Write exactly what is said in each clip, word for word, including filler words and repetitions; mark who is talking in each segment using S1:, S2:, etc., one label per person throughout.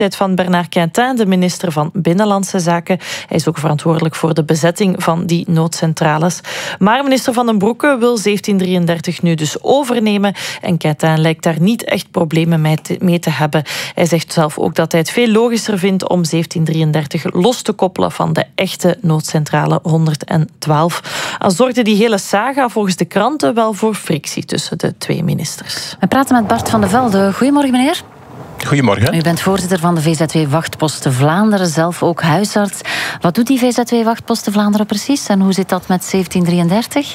S1: van Bernard Quintin, de minister van Binnenlandse Zaken. Hij is ook verantwoordelijk voor de bezetting van die noodcentrales. Maar minister Van den Broeke wil zeventien drieëndertig nu dus overnemen. En Quintin lijkt daar niet echt problemen mee te, mee te hebben. Hij zegt zelf ook dat hij het veel logischer vindt om zeventien drieëndertig los te koppelen van de echte noodcentrale honderdtwaalf. Al zorgde die hele saga volgens de kranten wel voor frictie tussen de twee ministers.
S2: We praten met Bart van de Velde. Goedemorgen, meneer.
S3: Goedemorgen.
S2: U bent voorzitter van de V Z W Wachtposten Vlaanderen, zelf ook huisarts. Wat doet die V Z W Wachtposten Vlaanderen precies en hoe zit dat met zeventien drieëndertig?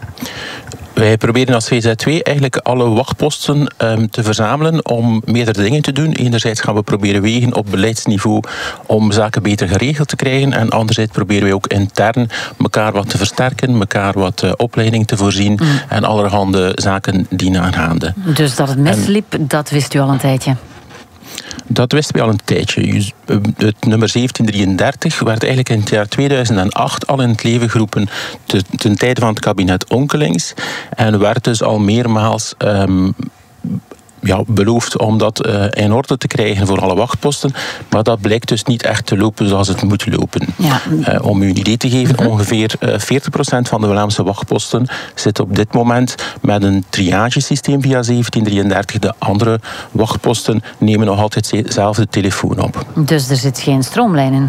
S3: Wij proberen als V Z W eigenlijk alle wachtposten um, te verzamelen om meerdere dingen te doen. Enerzijds gaan we proberen wegen op beleidsniveau om zaken beter geregeld te krijgen. En anderzijds proberen wij ook intern elkaar wat te versterken, elkaar wat uh, opleiding te voorzien mm. en allerhande zaken die aangaande.
S2: Dus dat het misliep, en dat wist u al een tijdje?
S3: Dat wisten we al een tijdje. Het nummer zeventien drieëndertig werd eigenlijk in het jaar tweeduizend acht al in het leven geroepen ten tijde van het kabinet Onkelings. En werd dus al meermaals um, ja, beloofd om dat uh, in orde te krijgen voor alle wachtposten. Maar dat blijkt dus niet echt te lopen zoals het moet lopen. Ja. Uh, om u een idee te geven, mm-hmm. ongeveer uh, veertig procent van de Vlaamse wachtposten zit op dit moment met een triagesysteem via zeventien drieëndertig. De andere wachtposten nemen nog altijd zelf de telefoon op.
S2: Dus er zit geen stroomlijn in?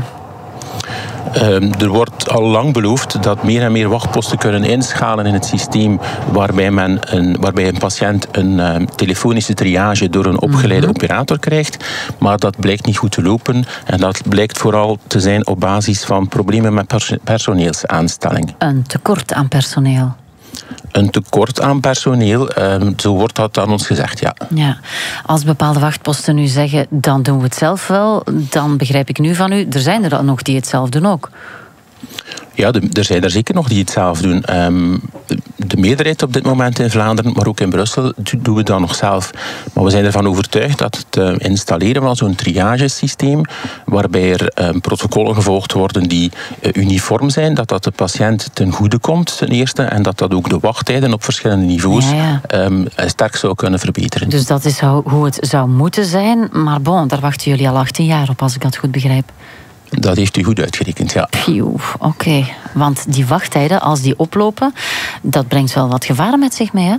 S3: Um, er wordt al lang beloofd dat meer en meer wachtposten kunnen inschalen in het systeem waarbij, men een, waarbij een patiënt een um, telefonische triage door een opgeleide mm-hmm. operator krijgt. Maar dat blijkt niet goed te lopen en dat blijkt vooral te zijn op basis van problemen met pers- personeelsaanstelling.
S2: Een tekort aan personeel?
S3: Een tekort aan personeel, um, zo wordt dat aan ons gezegd, ja.
S2: ja. Als bepaalde wachtposten nu zeggen, dan doen we het zelf wel, dan begrijp ik nu van u, er zijn er dan nog die het zelf doen ook.
S3: Ja, de, er zijn er zeker nog die het zelf doen. Um, de meerderheid op dit moment in Vlaanderen, maar ook in Brussel, doen we dat nog zelf. Maar we zijn ervan overtuigd dat het uh, installeren van zo'n triagesysteem, waarbij er um, protocollen gevolgd worden die uh, uniform zijn, dat dat de patiënt ten goede komt, ten eerste, en dat dat ook de wachttijden op verschillende niveaus ja, ja. Um, sterk zou kunnen verbeteren.
S2: Dus dat is hoe het zou moeten zijn, maar bon, daar wachten jullie al achttien jaar op, als ik dat goed begrijp.
S3: Dat heeft u goed uitgerekend, ja.
S2: Oké, okay. Want die wachttijden, als die oplopen, dat brengt wel wat gevaren met zich mee, hè?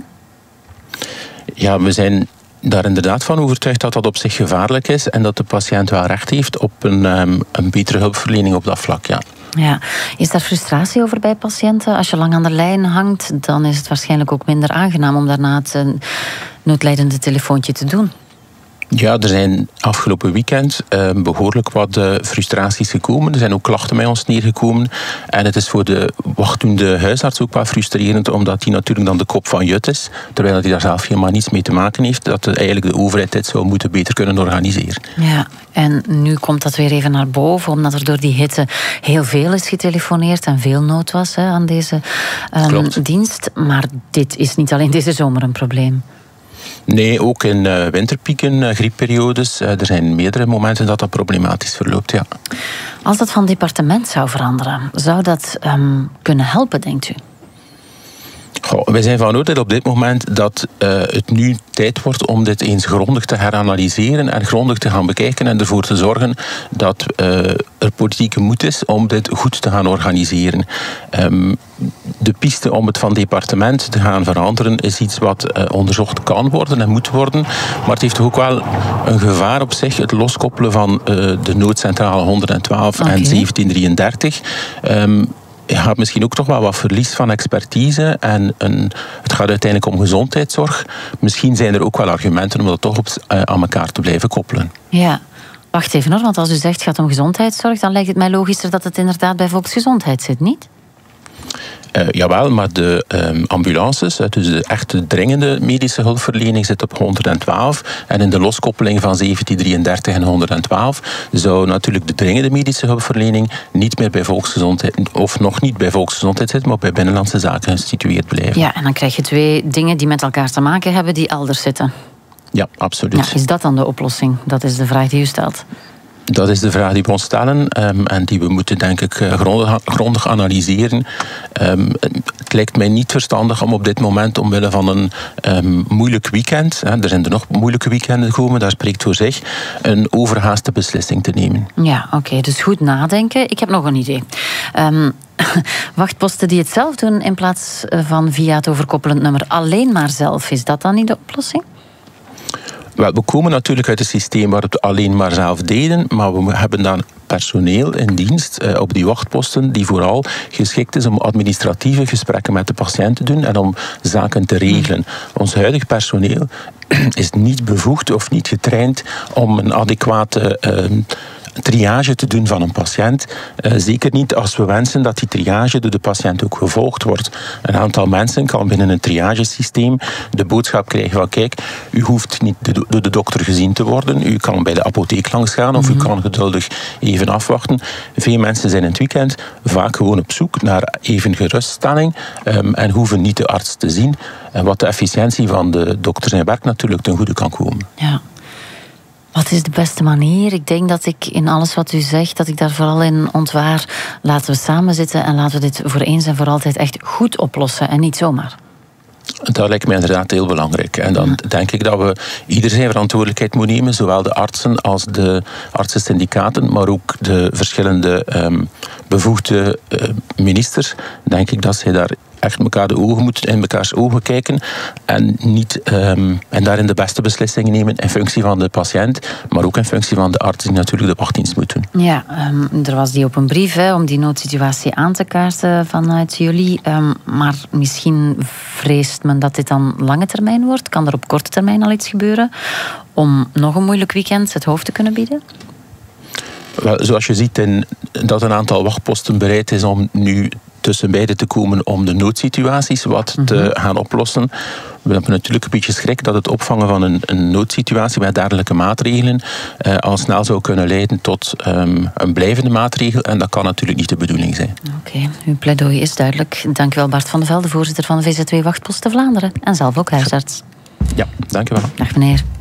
S3: Ja, we zijn daar inderdaad van overtuigd dat dat op zich gevaarlijk is en dat de patiënt wel recht heeft op een, um, een betere hulpverlening op dat vlak, ja.
S2: Ja. Is daar frustratie over bij patiënten? Als je lang aan de lijn hangt, dan is het waarschijnlijk ook minder aangenaam om daarna het uh, noodlijdende telefoontje te doen.
S3: Ja, er zijn afgelopen weekend uh, behoorlijk wat uh, frustraties gekomen. Er zijn ook klachten bij ons neergekomen. En het is voor de wachtende huisarts ook wel frustrerend, omdat hij natuurlijk dan de kop van jut is, terwijl hij daar zelf helemaal niets mee te maken heeft, dat de, eigenlijk de overheid dit zou moeten beter kunnen organiseren.
S2: Ja, en nu komt dat weer even naar boven, omdat er door die hitte heel veel is getelefoneerd en veel nood was hè, aan deze um, dienst. Maar dit is niet alleen deze zomer een probleem.
S3: Nee, ook in uh, winterpieken, uh, griepperiodes. Uh, er zijn meerdere momenten dat dat problematisch verloopt, ja.
S2: Als dat van departement zou veranderen, zou dat um, kunnen helpen, denkt u?
S3: Goh, wij zijn van oordeel op dit moment dat uh, het nu tijd wordt om dit eens grondig te heranalyseren en grondig te gaan bekijken en ervoor te zorgen dat uh, er politieke moed is om dit goed te gaan organiseren. Um, de piste om het van departement te gaan veranderen is iets wat uh, onderzocht kan worden en moet worden, maar het heeft ook wel een gevaar op zich, het loskoppelen van uh, de noodcentrale honderdtwaalf okay. en zeventien drieëndertig. Um, Je gaat misschien ook toch wel wat verlies van expertise en een, het gaat uiteindelijk om gezondheidszorg. Misschien zijn er ook wel argumenten om dat toch op, uh, aan elkaar te blijven koppelen.
S2: Ja, wacht even hoor, want als u zegt het gaat om gezondheidszorg, dan lijkt het mij logischer dat het inderdaad bij volksgezondheid zit, niet?
S3: Uh, jawel, maar de um, ambulances, dus de echte dringende medische hulpverlening zit op honderdtwaalf. En in de loskoppeling van zeventien drieëndertig en honderdtwaalf zou natuurlijk de dringende medische hulpverlening niet meer bij volksgezondheid, of nog niet bij volksgezondheid zitten, maar bij binnenlandse zaken gesitueerd blijven.
S2: Ja, en dan krijg je twee dingen die met elkaar te maken hebben die elders zitten.
S3: Ja, absoluut.
S2: Ja, is dat dan de oplossing? Dat is de vraag die u stelt.
S3: Dat is de vraag die we ons stellen um, en die we moeten, denk ik, grondig, grondig analyseren. Um, het lijkt mij niet verstandig om op dit moment, omwille van een um, moeilijk weekend, hè, er zijn er nog moeilijke weekenden gekomen, daar spreekt voor zich, een overhaaste beslissing te nemen.
S2: Ja, oké, okay, dus goed nadenken. Ik heb nog een idee. Um, wachtposten die het zelf doen in plaats van via het overkoppelend nummer alleen maar zelf, is dat dan niet de oplossing?
S3: Wel, we komen natuurlijk uit een systeem waar we het alleen maar zelf deden, maar we hebben dan personeel in dienst uh, op die wachtposten die vooral geschikt is om administratieve gesprekken met de patiënt te doen en om zaken te regelen. Ons huidig personeel is niet bevoegd of niet getraind om een adequate uh, triage te doen van een patiënt. Uh, zeker niet als we wensen dat die triage door de patiënt ook gevolgd wordt. Een aantal mensen kan binnen een triagesysteem de boodschap krijgen van kijk, u hoeft niet de, door de dokter gezien te worden, u kan bij de apotheek langs gaan of mm-hmm. u kan geduldig even afwachten. Veel mensen zijn in het weekend vaak gewoon op zoek naar even geruststelling um, en hoeven niet de arts te zien. En wat de efficiëntie van de dokter zijn werk natuurlijk ten goede kan komen.
S2: Ja. Wat is de beste manier? Ik denk dat ik in alles wat u zegt, dat ik daar vooral in ontwaar. Laten we samen zitten en laten we dit voor eens en voor altijd echt goed oplossen en niet zomaar.
S3: Dat lijkt mij inderdaad heel belangrijk. En dan ja. denk ik dat we ieder zijn verantwoordelijkheid moeten nemen, zowel de artsen als de artsensyndicaten, maar ook de verschillende um, bevoegde uh, ministers. Denk ik dat zij daar echt elkaar de ogen moeten in mekaars ogen kijken en, niet, um, en daarin de beste beslissingen nemen in functie van de patiënt, maar ook in functie van de arts die natuurlijk de wachtdienst moet doen.
S2: Ja, um, er was die open brief hè, om die noodsituatie aan te kaarten vanuit jullie, um, maar misschien vreest men dat dit dan lange termijn wordt. Kan er op korte termijn al iets gebeuren om nog een moeilijk weekend het hoofd te kunnen bieden?
S3: Wel, zoals je ziet in, dat een aantal wachtposten bereid is om nu tussen beiden te komen om de noodsituaties wat te mm-hmm. gaan oplossen. We hebben natuurlijk een beetje schrik dat het opvangen van een, een noodsituatie met dergelijke maatregelen uh, al snel zou kunnen leiden tot um, een blijvende maatregel. En dat kan natuurlijk niet de bedoeling zijn.
S2: Oké, okay, uw pleidooi is duidelijk. Dank u wel, Bart van de Velde, voorzitter van de V Z W Wachtposten Vlaanderen en zelf ook huisarts.
S3: Ja, dank u wel.
S2: Dag meneer.